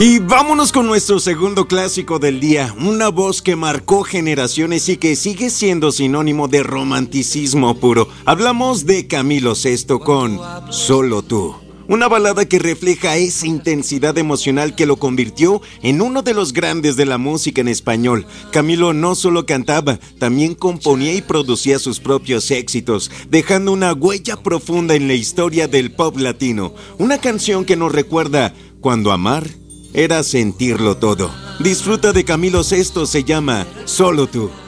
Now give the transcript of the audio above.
Y vámonos con nuestro segundo clásico del día, una voz que marcó generaciones y que sigue siendo sinónimo de romanticismo puro. Hablamos de Camilo Sesto con Solo Tú. Una balada que refleja esa intensidad emocional que lo convirtió en uno de los grandes de la música en español. Camilo no solo cantaba, también componía y producía sus propios éxitos, dejando una huella profunda en la historia del pop latino. Una canción que nos recuerda cuando amar era sentirlo todo. Disfruta de Camilo Sesto, se llama Solo Tú.